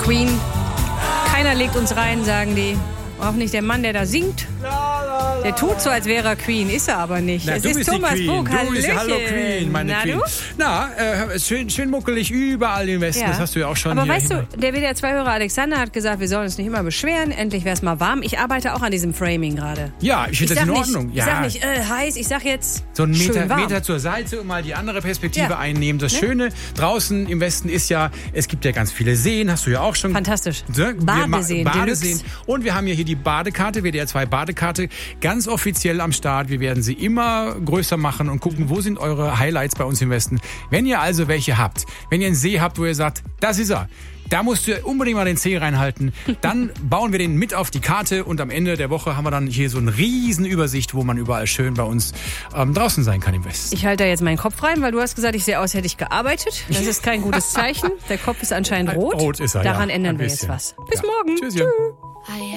Queen. Keiner legt uns rein, sagen die. Auch nicht der Mann, der da singt. Der tut so, als wäre er Queen, ist er aber nicht. Na, es du ist bist Thomas die Queen. Bug, Du bist Hallöchen. Hallo Queen, meine Na, Queen. du? Na, schön muckelig überall im Westen, das hast du ja auch schon Aber hier. weißt du, der WDR-2-Hörer Alexander hat gesagt, wir sollen uns nicht immer beschweren, endlich wäre es mal warm. Ich arbeite auch an diesem Framing gerade. Ja, ich finde das in Ordnung. Nicht, ich sag nicht heiß, ich sag jetzt so einen schön warm. Meter zur Seite und mal die andere Perspektive Ja. einnehmen. Das Schöne draußen im Westen ist ja, es gibt ja ganz viele Seen, hast du ja auch schon. Fantastisch. Ne? Badeseen, Badeseen. Deluxe. Und wir haben hier die Badekarte, WDR 2 Badekarte, ganz offiziell am Start. Wir werden sie immer größer machen und gucken, wo sind eure Highlights bei uns im Westen. Wenn ihr also welche habt, wenn ihr einen See habt, wo ihr sagt, das ist er, da musst du unbedingt mal den Zeh reinhalten. Dann bauen wir den mit auf die Karte und am Ende der Woche haben wir dann hier so eine riesen Übersicht, wo man überall schön bei uns draußen sein kann im Westen. Ich halte da jetzt meinen Kopf rein, weil du hast gesagt, ich sehe aus, hätte ich gearbeitet. Das ist kein gutes Zeichen. Der Kopf ist anscheinend rot. Rot ist er, Daran ja, ändern ein wir jetzt bisschen. was. Bis Ja. morgen. Tschüsschen. Tschüss.